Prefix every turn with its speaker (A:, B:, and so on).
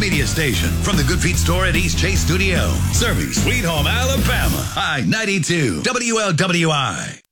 A: media station from the Good Feet store at East Chase Studio. Serving Sweet Home, Alabama. I-92 WLWI.